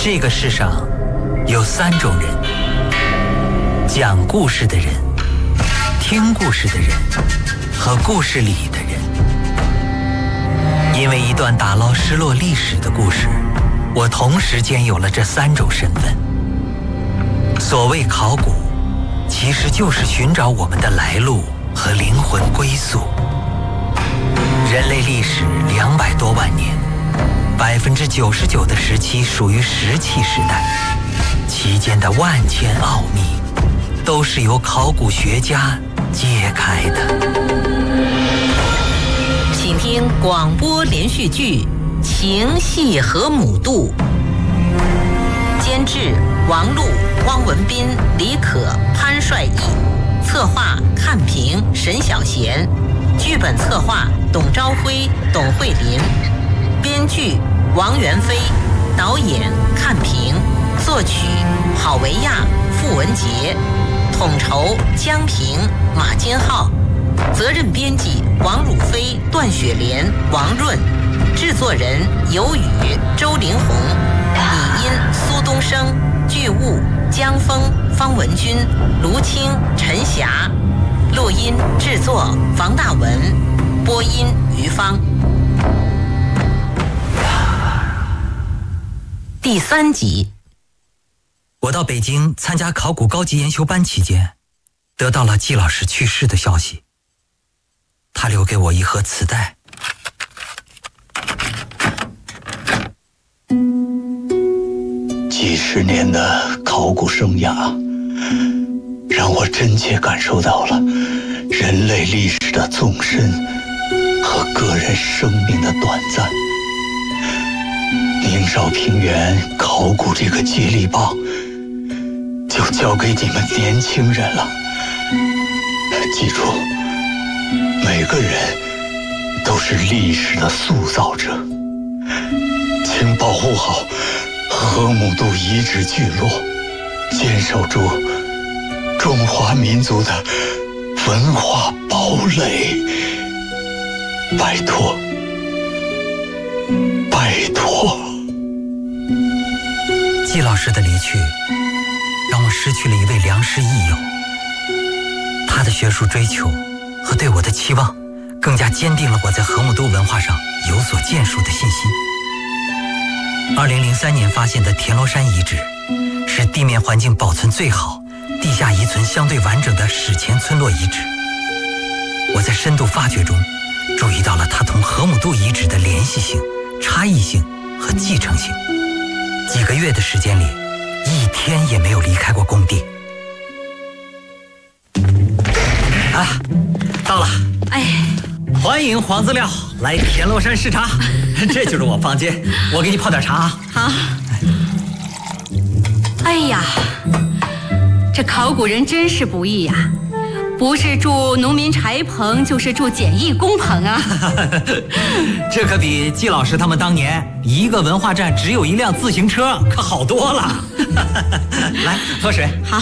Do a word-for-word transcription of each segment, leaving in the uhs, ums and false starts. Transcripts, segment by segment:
这个世上有三种人：讲故事的人、听故事的人和故事里的人。因为一段打捞失落历史的故事，我同时间有了这三种身份。所谓考古，其实就是寻找我们的来路和灵魂归宿。人类历史两百多万年，百分之九十九的时期属于石器时代，其间的万千奥秘，都是由考古学家揭开的。 请听广播连续剧《情系河姆渡》，监制王璐、汪文斌、李可、潘帅义，策划看平、沈小贤，剧本策划董朝辉、董慧琳，编剧王元飞，导演看平，作曲郝维亚、傅文杰，统筹江平、马金浩，责任编辑王汝飞、段雪莲、王润，制作人尤宇、周林红，拟音苏东升，剧务江峰、方文军、卢青、陈霞，录音制作房大文，播音于芳。第三集。 我到北京参加考古高级研修班期间，得到了季老师去世的消息。他留给我一盒磁带。 几十年的考古生涯，让我真切感受到了人类历史的纵深和个人生命的短暂。宁绍平原考古这个接力棒，就交给你们年轻人了。记住，每个人都是历史的塑造者，请保护好河姆渡遗址聚落，坚守住中华民族的文化堡垒。拜托，拜托。 季老师的离去，让我失去了一位良师益友。他的学术追求和对我的期望，更加坚定了我在河姆渡文化上有所建树的信心。二零零三年发现的田螺山遗址，是地面环境保存最好、地下遗存相对完整的史前村落遗址。我在深度发掘中，注意到了它同河姆渡遗址的联系性、差异性和继承性。几个月的时间里，一天也没有离开过工地。啊，到了！ 哎， 欢迎黄资料来田螺山视察，这就是我房间，我给你泡点茶啊。 好。哎呀，这考古人真是不易呀、啊，不是住农民柴棚，就是住简易工棚啊。 这可比季老师他们当年一个文化站只有一辆自行车可好多了。来，喝水。 好。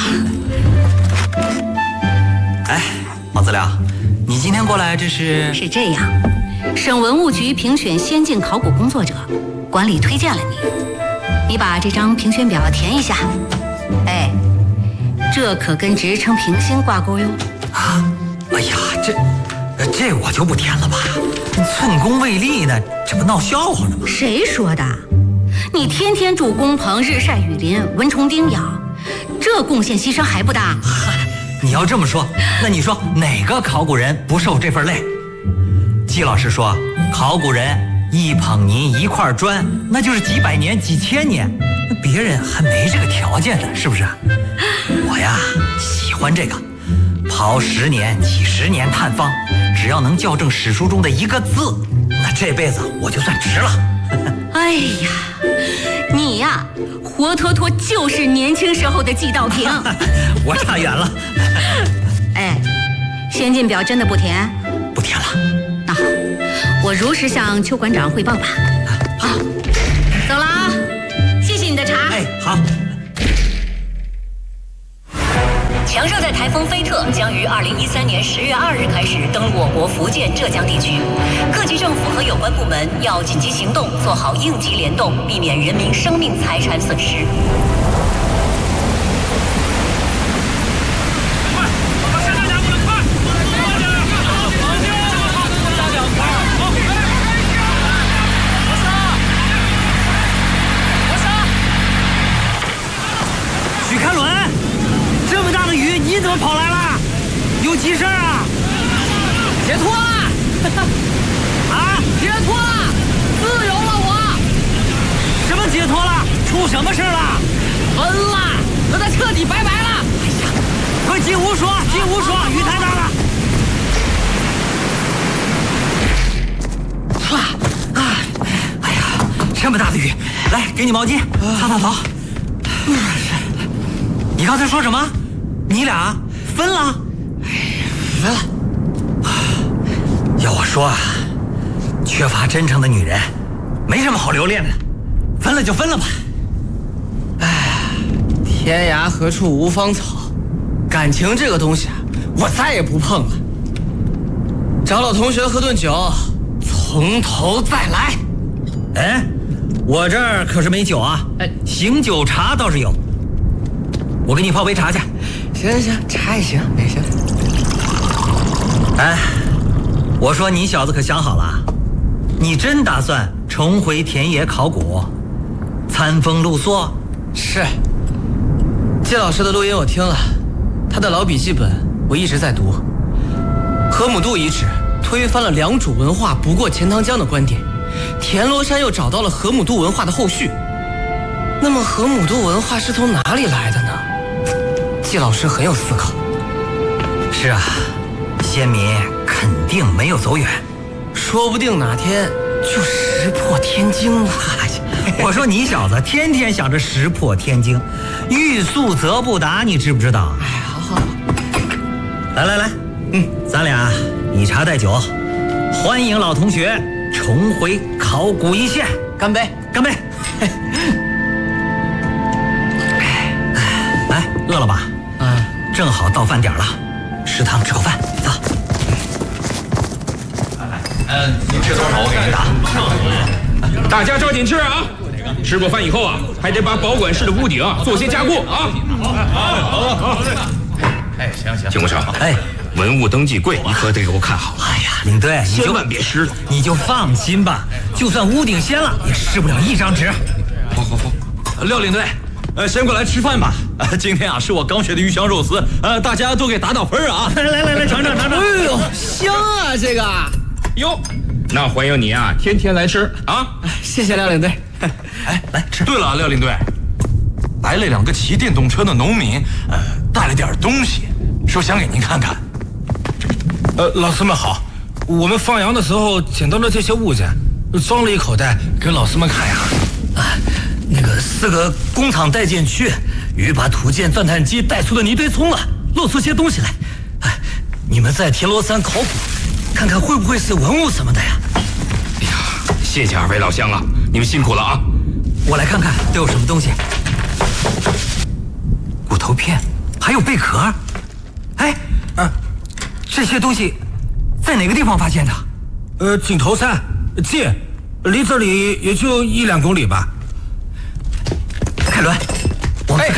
哎，黄资料，你今天过来这是？ 是这样，省文物局评选先进考古工作者，管理推荐了你，你把这张评选表填一下。哎，这可跟职称评星挂钩哟。 啊，哎呀，这这我就不填了吧，寸功未立呢，这不闹笑话呢吗？ 谁说的？你天天住工棚，日晒雨淋，蚊虫叮咬，这贡献牺牲还不大？ 嗨，你要这么说，那你说哪个考古人不受这份累？季老师说，考古人一捧泥一块砖，那就是几百年几千年，那别人还没这个条件呢，是不是？我呀喜欢这个，刨十年几十年探方，只要能校正史书中的一个字，那这辈子我就算值了。 哎呀，你呀活脱脱就是年轻时候的季道平。 我差远了。 哎，先进表真的不填？ 不填了。 那好，我如实向邱馆长汇报吧。好，走了啊，谢谢你的茶。 哎，好。 强盛在台风飞车客将于二零一三年十月二日开始登陆我国福建、浙江地区。各级政府和有关部门要紧急行动，做好应急联动，避免人民生命财产损失。 许开伦，这么大的雨，你怎么跑来了？有急事啊？ 解脱了！ 啊！ 解脱了！自由了我！ 什么解脱了？出什么事了？ 分了！和他彻底拜拜了！ 哎呀，快进屋说，进屋说，雨太大了。唰！啊！哎呀，这么大的雨，来，给你毛巾，擦擦头。你刚才说什么？你俩分了？ 分了。 要我说啊，缺乏真诚的女人，没什么好留恋的，分了就分了吧。 哎，天涯何处无芳草，感情这个东西啊，我再也不碰了。找老同学喝顿酒，从头再来。 哎，我这儿可是没酒啊，哎，醒酒茶倒是有。我给你泡杯茶去。 行行行，茶也行，也行。 哎，我说你小子可想好了，你真打算重回田野考古，餐风露宿？ 是。季老师的录音我听了，他的老笔记本我一直在读。河姆渡遗址推翻了良渚文化不过钱塘江的观点，田螺山又找到了河姆渡文化的后续。那么河姆渡文化是从哪里来的呢？季老师很有思考。 是啊，先民肯定没有走远， 说不定哪天就石破天惊了。 我说你小子天天想着石破天惊，欲速则不达，你知不知道？ 哎，好好好， 来来来，嗯，咱俩以茶代酒，欢迎老同学重回考古一线， 干杯， 干杯！来，饿了吧？ 嗯， 正好到饭点了，食堂吃口饭，走。 嗯，你吃多少？我给您打。大家抓紧吃啊！吃过饭以后啊，还得把保管室的屋顶啊做些加固啊。好，好，好。哎，行行。景国成， 哎， 文物登记柜你可得给我看好。 哎呀，领队，你千万别湿了， 你就放心吧，就算屋顶掀了，也湿不了一张纸。 好好好。 廖领队，呃，先过来吃饭吧。呃，今天啊是我刚学的鱼香肉丝，呃，大家都给打打分啊。 来来来来，尝尝尝尝。 哎呦，香啊这个。 哟，那欢迎你啊，天天来吃啊！ 谢谢廖领队。 哎，来吃。对了，廖领队，来了两个骑电动车的农民，呃，带了点东西，说想给您看看。 呃，老师们好，我们放羊的时候捡到了这些物件，装了一口袋给老师们看呀。 啊，那个是个工厂待建区，有一把土建钻探机带出了泥堆葱了，露出些东西来。哎，你们在田螺山考古，看看会不会是文物什么的呀？ 哎呀，谢谢二位老乡啊，你们辛苦了啊！ 我来看看都有什么东西。骨头片，还有贝壳。哎，啊，这些东西在哪个地方发现的？ 呃，井头山近，离这里也就一两公里吧。 凯伦，我们。